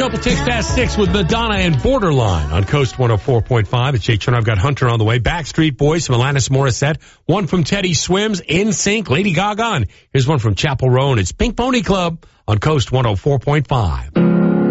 couple ticks past 6 with Madonna and Borderline on Coast 104.5. It's Jake Turner. I've got Hunter on the way. Backstreet Boys from Alanis Morissette. One from Teddy Swims. NSYNC. Lady Gaga. And here's one from Chapel Roan. It's Pink Pony Club on Coast 104.5.